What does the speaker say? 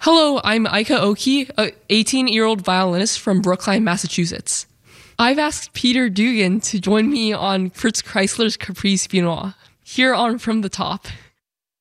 Hello, I'm Aika Oki, a 18-year-old violinist from Brookline, Massachusetts. I've asked Peter Dugan to join me on Fritz Kreisler's Caprice Viennois, here on From the Top.